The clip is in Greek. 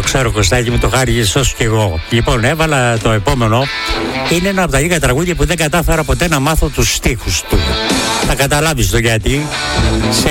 ξέρω, Κωστάκη, μου το χάρηγες όσο και εγώ. Λοιπόν, έβαλα το επόμενο. Είναι ένα από τα λίγα τραγούδια που δεν κατάφερα ποτέ να μάθω τους στίχους του. Θα καταλάβεις το γιατί. Σε